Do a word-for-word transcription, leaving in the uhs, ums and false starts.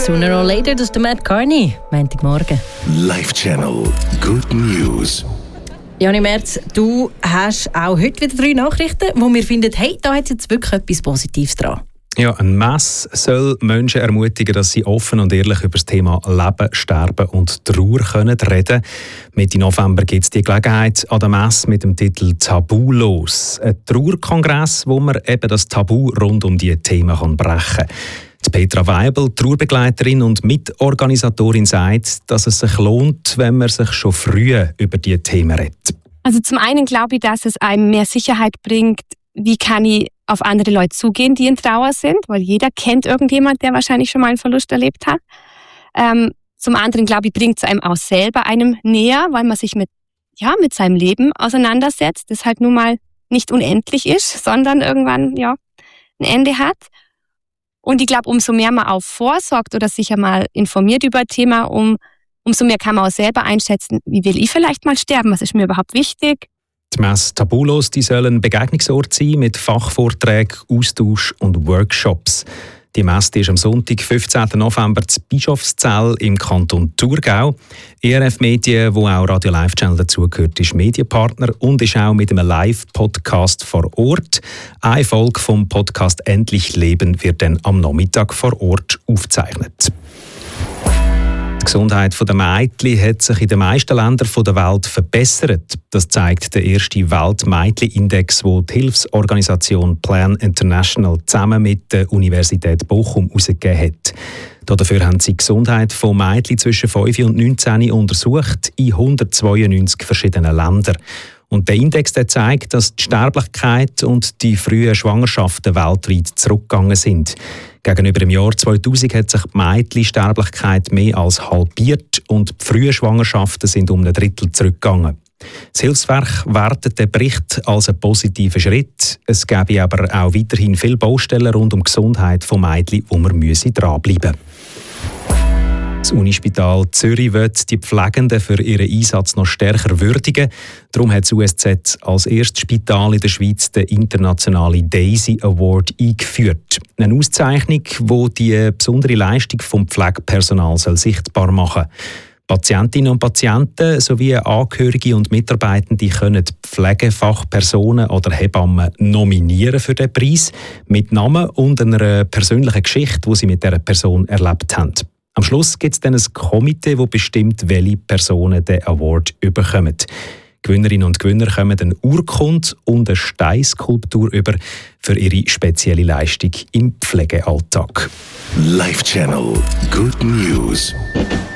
Sooner or Later, das ist der Matt Carney. Montagmorgen. Live Channel Good News. Jani Merz, du hast auch heute wieder drei Nachrichten, wo wir finden, hey, da hat jetzt wirklich etwas Positives dran. Ja, ein Mess soll Menschen ermutigen, dass sie offen und ehrlich über das Thema Leben, Sterben und Trauer können reden. Mitte November gibt es die Gelegenheit an der Messe mit dem Titel «Tabulos». Ein Trauerkongress, wo man eben das Tabu rund um diese Themen kann brechen kann. Die Petra Weibel, Trauerbegleiterin und Mitorganisatorin, sagt, dass es sich lohnt, wenn man sich schon früh über diese Themen redet. Also zum einen glaube ich, dass es einem mehr Sicherheit bringt, wie kann ich auf andere Leute zugehen, die in Trauer sind, weil jeder kennt irgendjemand, der wahrscheinlich schon mal einen Verlust erlebt hat. Ähm, zum anderen, glaube ich, bringt es einem auch selber einem näher, weil man sich mit, ja, mit seinem Leben auseinandersetzt, das halt nun mal nicht unendlich ist, sondern irgendwann ja, ein Ende hat. Und ich glaube, umso mehr man auch vorsorgt oder sich einmal informiert über ein Thema, um, umso mehr kann man auch selber einschätzen, wie will ich vielleicht mal sterben, was ist mir überhaupt wichtig. Die Messe Tabulos, die soll ein Begegnungsort sein mit Fachvorträgen, Austausch und Workshops. Die Messe ist am Sonntag, fünfzehnten November, in Bischofszell im Kanton Thurgau. E R F Medien, wo auch Radio Live Channel dazugehört, ist Medienpartner und ist auch mit einem Live-Podcast vor Ort. Eine Folge vom Podcast «Endlich Leben» wird dann am Nachmittag vor Ort aufgezeichnet. Die Gesundheit der Mädchen hat sich in den meisten Ländern der Welt verbessert. Das zeigt der erste Welt-Mädchen-Index, den die Hilfsorganisation Plan International zusammen mit der Universität Bochum herausgegeben hat. Dafür haben sie die Gesundheit von Mädchen zwischen fünf und neunzehn untersucht in hundertzweiundneunzig verschiedenen Ländern. Und der Index der zeigt, dass die Sterblichkeit und die frühen Schwangerschaften weltweit zurückgegangen sind. Gegenüber dem Jahr zweitausend hat sich die Mädchensterblichkeit mehr als halbiert und die frühen Schwangerschaften sind um ein Drittel zurückgegangen. Das Hilfswerk wertet den Bericht als einen positiven Schritt. Es gäbe aber auch weiterhin viele Baustellen rund um die Gesundheit von Mädchen, wo man dranbleiben müsse. Das Unispital Zürich wird die Pflegenden für ihren Einsatz noch stärker würdigen. Darum hat das U S Z als erstes Spital in der Schweiz den internationalen Daisy Award eingeführt. Eine Auszeichnung, die die besondere Leistung des Pflegepersonals sichtbar machen soll. Patientinnen und Patienten sowie Angehörige und Mitarbeitende können Pflegefachpersonen oder Hebammen nominieren für den Preis mit Namen und einer persönlichen Geschichte, die sie mit dieser Person erlebt haben. Am Schluss gibt es dann ein Komitee, das bestimmt, welche Personen den Award bekommen. Gewinnerinnen und Gewinner kommen eine Urkunde und eine Steinskulptur über für ihre spezielle Leistung im Pflegealltag. Live Channel Good News.